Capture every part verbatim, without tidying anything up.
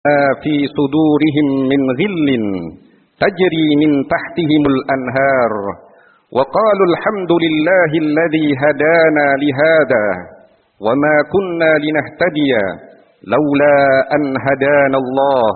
في صدورهم من غل تجري من تحتهم الأنهار وقالوا الحمد لله الذي هدانا لهذا وما كنا لنهتدي لولا أن هدانا الله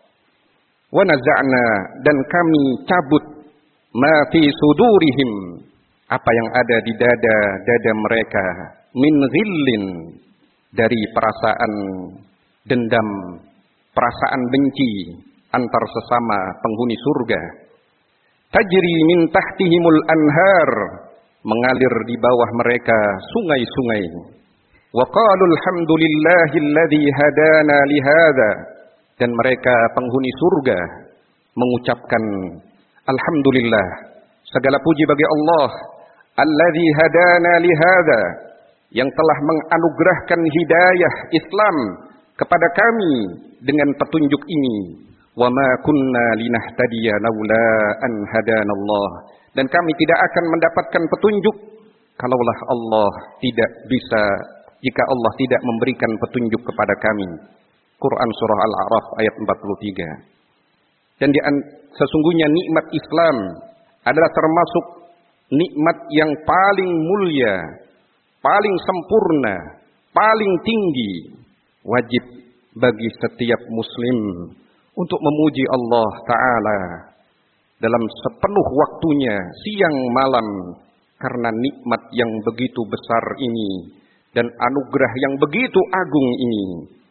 ونزعنا dan kami cabut ma fi sudurihim apa yang ada di dada-dada mereka min ghillin dari perasaan dendam, perasaan benci antar sesama penghuni surga. Tajri min tahtihimul anhar, mengalir di bawah mereka sungai-sungai. Wa qalu alhamdulillahilladzi hadana lihada, dan mereka penghuni surga mengucapkan alhamdulillah, segala puji bagi Allah, alladzi hadana lihada, yang telah menganugerahkan hidayah Islam kepada kami dengan petunjuk ini. Wa ma kunna linahtadiya laula an hadanallah, dan kami tidak akan mendapatkan petunjuk kalaulah Allah tidak bisa, jika Allah tidak memberikan petunjuk kepada kami. Quran surah Al-A'raf ayat empat puluh tiga. Dan di, sesungguhnya nikmat Islam adalah termasuk nikmat yang paling mulia, paling sempurna, paling tinggi. Wajib bagi setiap muslim untuk memuji Allah Ta'ala dalam sepenuh waktunya, siang malam, karena nikmat yang begitu besar ini dan anugerah yang begitu agung ini.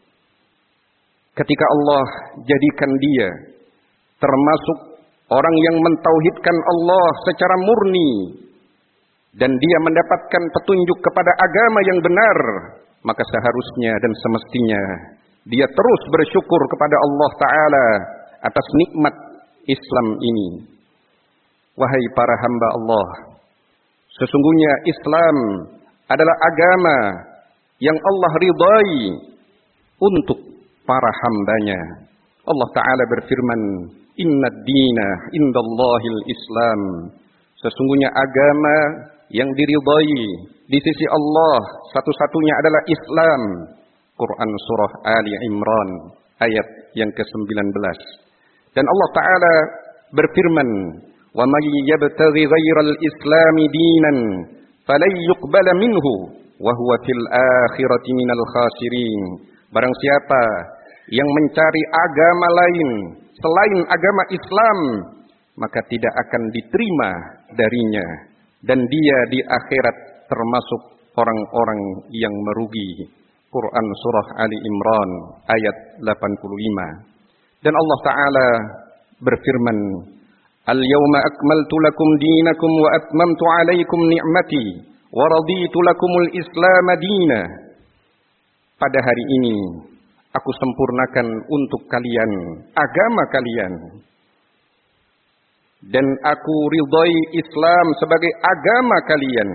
Ketika Allah jadikan dia termasuk orang yang mentauhidkan Allah secara murni dan dia mendapatkan petunjuk kepada agama yang benar, maka seharusnya dan semestinya dia terus bersyukur kepada Allah Ta'ala atas nikmat Islam ini. Wahai para hamba Allah, sesungguhnya Islam adalah agama yang Allah ridai untuk para hambanya. Allah Ta'ala berfirman, Inna dina indallahil Islam. Sesungguhnya agama yang diridai di sisi Allah satu-satunya adalah Islam. Quran surah Ali Imran ayat yang ke sembilan belas. Dan Allah Ta'ala berfirman, wa may yabtaghi ghairal islami dinan falan yuqbala minhu wa huwa fil akhirati minal khasirin. Barang siapa yang mencari agama lain selain agama Islam, maka tidak akan diterima darinya, dan dia di akhirat termasuk orang-orang yang merugi. Quran surah Ali Imran ayat delapan puluh lima. Dan Allah Ta'ala berfirman, Al-yawma akmaltu lakum dinakum wa atmamtu alaikum ni'mati wa raditu lakumul islam dina. Pada hari ini aku sempurnakan untuk kalian agama kalian, dan aku ridai Islam sebagai agama kalian.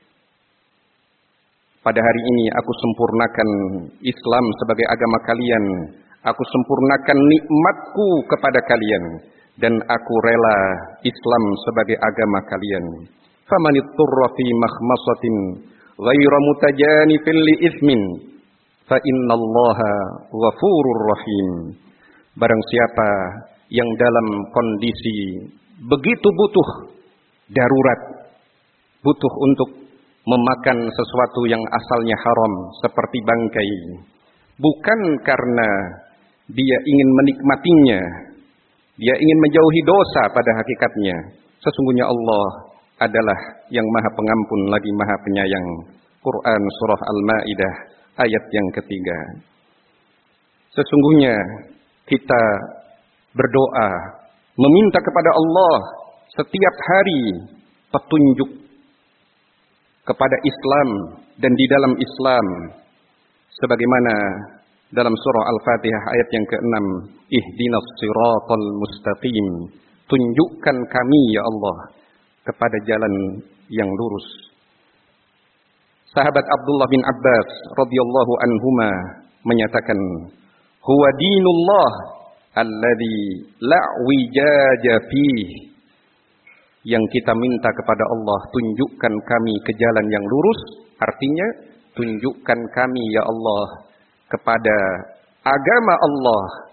Pada hari ini aku sempurnakan Islam sebagai agama kalian. Aku sempurnakan nikmatku kepada kalian, dan aku rela Islam sebagai agama kalian. Famanitturra fi makhmasatin ghaira mutajanifin li itsmin fa innallaha ghafurur rahim. Barang siapa yang dalam kondisi begitu butuh, darurat, butuh untuk memakan sesuatu yang asalnya haram seperti bangkai, bukan karena dia ingin menikmatinya, dia ingin menjauhi dosa, pada hakikatnya sesungguhnya Allah adalah yang maha pengampun lagi maha penyayang. Quran surah Al-Ma'idah ayat yang ketiga. Sesungguhnya kita berdoa meminta kepada Allah setiap hari petunjuk kepada Islam dan di dalam Islam, sebagaimana dalam surah Al-Fatihah ayat yang keenam, ihdinas siratal mustaqim, tunjukkan kami ya Allah kepada jalan yang lurus. Sahabat Abdullah bin Abbas radhiyallahu anhuma menyatakan, huwa dinullah alladzi la wijaja fihi. Yang kita minta kepada Allah, tunjukkan kami ke jalan yang lurus, artinya tunjukkan kami ya Allah kepada agama Allah